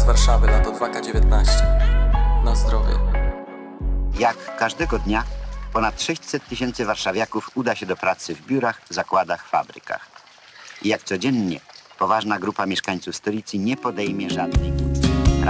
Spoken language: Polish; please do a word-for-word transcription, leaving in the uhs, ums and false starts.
Warszawy, lato dwa K dziewiętnaście. Na zdrowie. Jak każdego dnia ponad sześćset tysięcy warszawiaków uda się do pracy w biurach, zakładach, fabrykach. I jak codziennie poważna grupa mieszkańców stolicy nie podejmie żadnej